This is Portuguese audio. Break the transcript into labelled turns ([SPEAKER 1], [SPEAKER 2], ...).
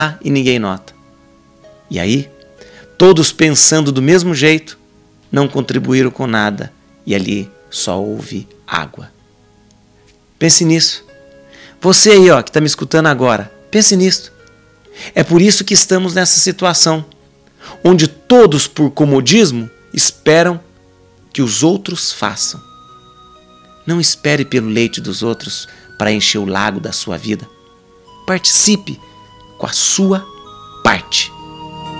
[SPEAKER 1] e ninguém nota. E aí, todos pensando do mesmo jeito, não contribuíram com nada e ali só houve água. Pense nisso. Você aí, ó, que está me escutando agora, pense nisso. É por isso que estamos nessa situação, onde todos, por comodismo, esperam que os outros façam. Não espere pelo leite dos outros para encher o lago da sua vida. Participe com a sua parte.